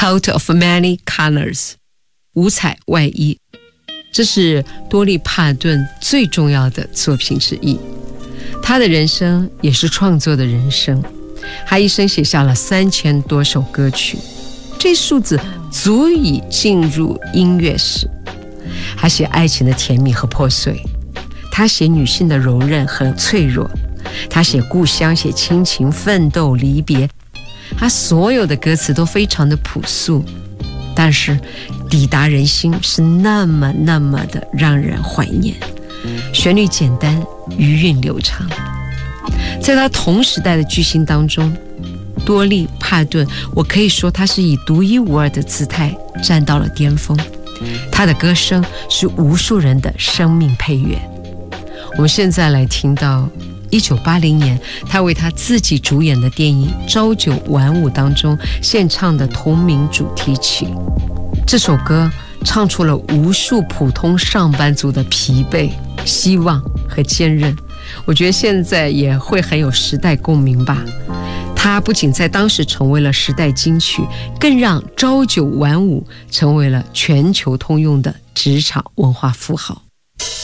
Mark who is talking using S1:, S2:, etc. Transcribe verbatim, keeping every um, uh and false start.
S1: Coat of Many Colors， 五彩外衣，这是多莉·帕顿最重要的作品之一。他的人生也是创作的人生，他一生写下了三千多首歌曲，这数字足以进入音乐史。他写爱情的甜蜜和破碎，他写女性的柔韧和脆弱，他写故乡，写亲情、奋斗、离别。他所有的歌词都非常的朴素，但是抵达人心，是那么那么的让人怀念。旋律简单，余韵流畅。在他同时代的巨星当中，多莉·帕顿，我可以说他是以独一无二的姿态站到了巅峰。他的歌声是无数人的生命配乐。我们现在来听到一九八零年他为他自己主演的电影《朝九晚五》当中献唱的同名主题曲。这首歌唱出了无数普通上班族的疲惫、希望和坚韧，我觉得现在也会很有时代共鸣吧。它不仅在当时成为了时代金曲，更让朝九晚五成为了全球通用的职场文化符号。